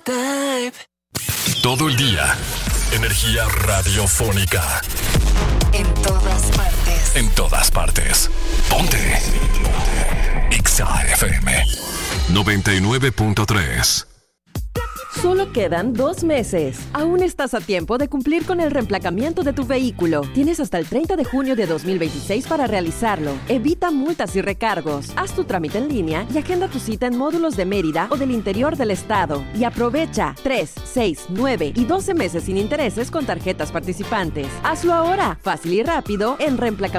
type. Todo el día, energía radiofónica. En todas partes. En todas partes. Ponte. Exa FM 99.3. Solo quedan 2 meses. Aún estás a tiempo de cumplir con el reemplacamiento de tu vehículo. Tienes hasta el 30 de junio de 2026 para realizarlo. Evita multas y recargos. Haz tu trámite en línea y agenda tu cita en módulos de Mérida o del interior del estado. Y aprovecha 3, 6, 9 y 12 meses sin intereses con tarjetas participantes. Hazlo ahora, fácil y rápido, en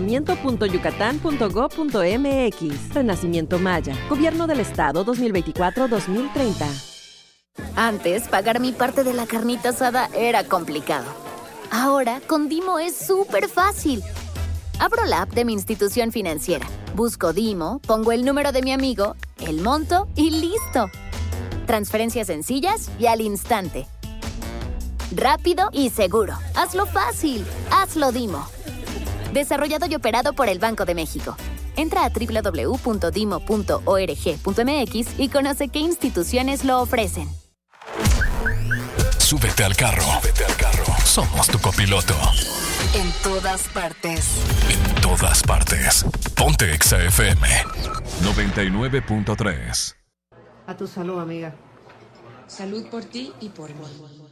reemplacamiento.yucatán.go.mx. Renacimiento Maya. Gobierno del Estado 2024-2030. Antes, pagar mi parte de la carnita asada era complicado. Ahora, con Dimo es súper fácil. Abro la app de mi institución financiera, busco Dimo, pongo el número de mi amigo, el monto y ¡listo! Transferencias sencillas y al instante. Rápido y seguro. Hazlo fácil. Hazlo Dimo. Desarrollado y operado por el Banco de México. Entra a www.dimo.org.mx y conoce qué instituciones lo ofrecen. Súbete al carro. Somos tu copiloto. En todas partes. En todas partes. Ponte Exa FM 99.3. A tu salud, amiga. Salud por ti y por mí.